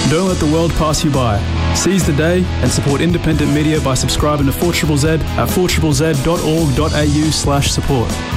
Don't let the world pass you by. Seize the day and support independent media by subscribing to 4ZZZ at 4ZZZ.org.au/support.